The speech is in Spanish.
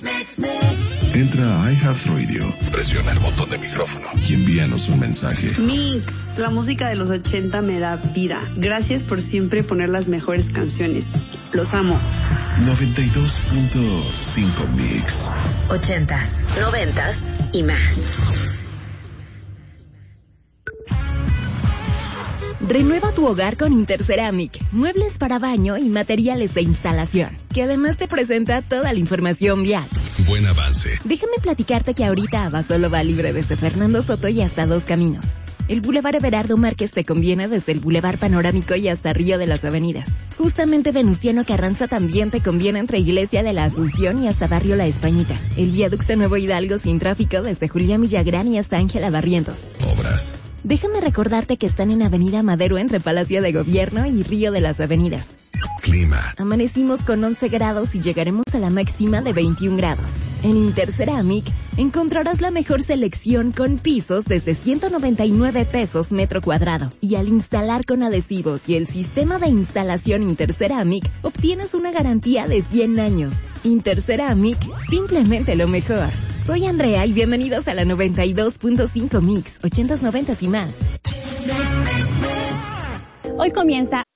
Entra a iHeartRadio, presiona el botón de micrófono y envíanos un mensaje. Mix, la música de los 80 me da vida. Gracias por siempre poner las mejores canciones. Los amo. 92.5 Mix. 80s, 90s y más. Renueva tu hogar con Interceramic, muebles para baño y materiales de instalación, que además te presenta toda la información vial. Buen avance. Déjame platicarte que ahorita Abasolo va libre desde Fernando Soto y hasta Dos Caminos. El Boulevard Everardo Márquez te conviene desde el Boulevard Panorámico y hasta Río de las Avenidas. Justamente Venustiano Carranza también te conviene entre Iglesia de la Asunción y hasta Barrio La Españita. El Viaducto Nuevo Hidalgo sin tráfico desde Julián Villagrán y hasta Ángela Barrientos. Obras. Déjame recordarte que están en Avenida Madero entre Palacio de Gobierno y Río de las Avenidas. Clima. Amanecimos con 11 grados y llegaremos a la máxima de 21 grados. En Interceramic encontrarás la mejor selección con pisos desde 199 pesos metro cuadrado. Y al instalar con adhesivos y el sistema de instalación Interceramic, obtienes una garantía de 100 años. Interceramic, simplemente lo mejor. Soy Andrea y bienvenidos a la 92.5 Mix, 80s, 90s y más. Hoy comienza